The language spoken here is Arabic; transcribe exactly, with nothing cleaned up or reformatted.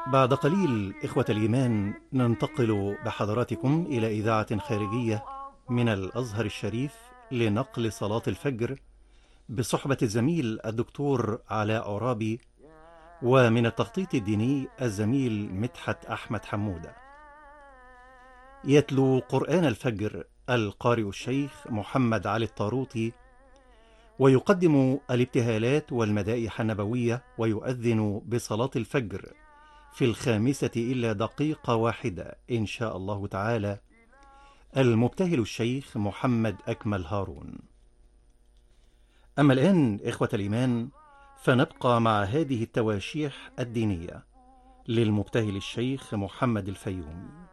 بعد قليل إخوة الإيمان ننتقل بحضراتكم إلى إذاعة خارجية من الأزهر الشريف لنقل صلاة الفجر بصحبة الزميل الدكتور علاء عرابي، ومن التخطيط الديني الزميل مدحت أحمد حمودة. يتلو قرآن الفجر القارئ الشيخ محمد علي الطاروطي، ويقدم الابتهالات والمدائح النبوية، ويؤذن بصلاة الفجر في الخامسة إلا دقيقة واحدة إن شاء الله تعالى المبتهل الشيخ محمد أكمل هارون. أما الآن إخوة الإيمان فنبقى مع هذه التواشيح الدينية للمبتهل الشيخ محمد الفيومي.